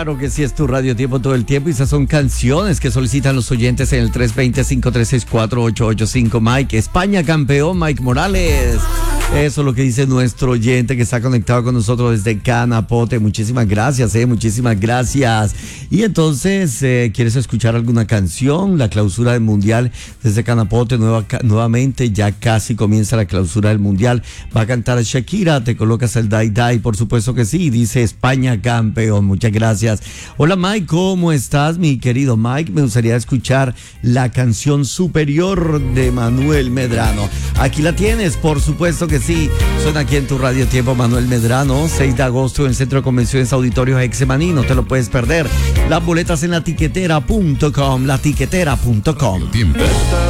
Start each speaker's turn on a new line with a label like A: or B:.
A: Claro que sí, es tu Radio Tiempo todo el tiempo y esas son canciones que solicitan los oyentes en el 320-536-4885. Mike, España campeón, Mike Morales. Eso es lo que dice nuestro oyente que está conectado con nosotros desde Canapote. Muchísimas gracias, muchísimas gracias. Y entonces, ¿quieres escuchar alguna canción? La clausura del Mundial desde Canapote, nuevamente, ya casi comienza la clausura del Mundial. Va a cantar Shakira, te colocas el Dai Dai, por supuesto que sí, dice España campeón. Muchas gracias. Hola Mike, ¿cómo estás, mi querido Mike? Me gustaría escuchar la canción Superior de Manuel Medrano. Aquí la tienes, por supuesto que sí, suena aquí en tu Radio Tiempo. Manuel Medrano, 6 de agosto en el Centro de Convenciones Auditorios Hexemaní, no te lo puedes perder. Las boletas en latiquetera.com, latiquetera.com.